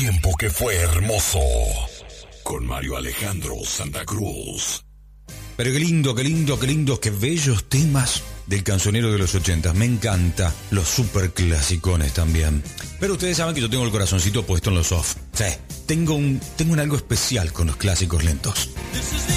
tiempo que fue hermoso. Con Mario Alejandro Santa Cruz. Pero qué lindo, qué bellos temas del cancionero de los 80. Me encanta los super clasicones también. Pero ustedes saben que yo tengo el corazoncito puesto en los soft. Sí, tengo un algo especial con los clásicos lentos.